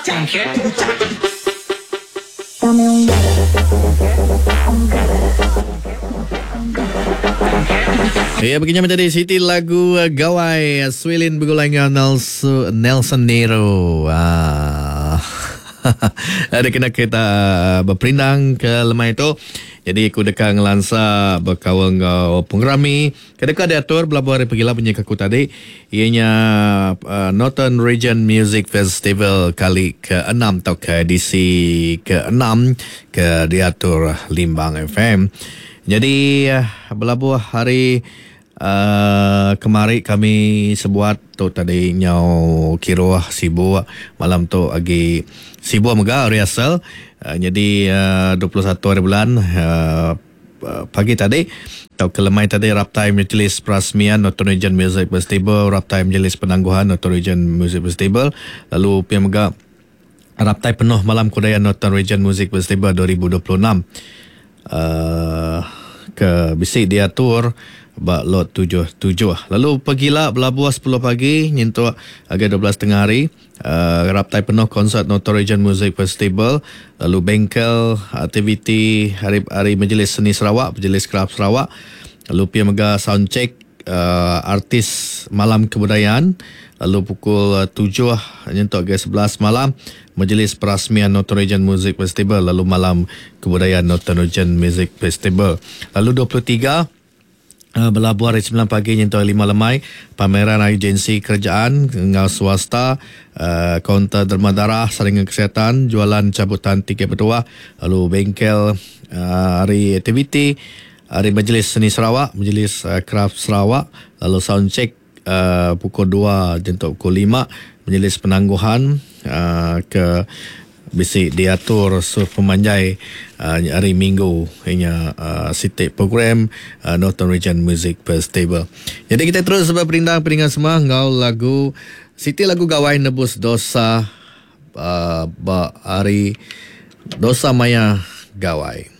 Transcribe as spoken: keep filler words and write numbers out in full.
Ya, begini menjadi Siti lagu uh, Gawai Swilin bergulai dengan Nelson, Nelson Nero. Ah. Ada kena kita berperindang ke lemah itu. Jadi aku dekat ngelansa berkawal ngau pengrami. Kedeka diatur belabuh hari pergilah punya kaku tadi. Ianya uh, Northern Region Music Festival kali ke-enam atau ke edisi ke-enam ke diatur Limbang F M. Jadi uh, belabuh hari Uh, kemari kami sebuat tu tadi nyau kiroh sibu malam tu agi sibu mega rehearsal uh, jadi uh, dua puluh satu hari bulan uh, pagi tadi atau kelemai tadi Raptai Majlis Perasmian Northern Region Music Festival, Raptai Majlis Penangguhan Northern Region Music Festival, lalu pia mega Raptai penuh malam kudaya Northern Region Music Festival dua ribu dua puluh enam uh, ke bisi diatur bak lot tujuh tujuh. Lalu pergilah belabuh sepuluh pagi nyentuh agak dua belas tengah hari uh, Raptai penuh konsert Northern Region Music Festival, lalu bengkel aktiviti hari hari Majlis Seni Sarawak, Majlis Kraf Sarawak, lalu pia mega sound check uh, artis malam kebudayaan, lalu pukul tujuh nyentuh agak sebelas malam Majlis Perasmian Northern Region Music Festival, lalu malam kebudayaan Northern Region Music Festival. Lalu dua puluh tiga Uh, belabuh hari sembilan pagi nyentuh lima lemai pameran agensi kerajaan dengan swasta, uh, kaunter derma darah, saringan kesihatan, jualan cabutan tiket bertuah, lalu bengkel uh, hari aktiviti hari Majlis Seni Sarawak, Majlis uh, Kraf Sarawak, lalu sound check uh, pukul dua nyentuh pukul lima Majlis Penangguhan uh, ke bisi diatur sur pemanjai uh, hari Minggu hanya uh, sitik program uh, Northern Region Music Festival. Jadi kita terus berperindang peringat semua ngau lagu Siti lagu Gawai nebus dosa uh, ba hari dosa maya Gawai.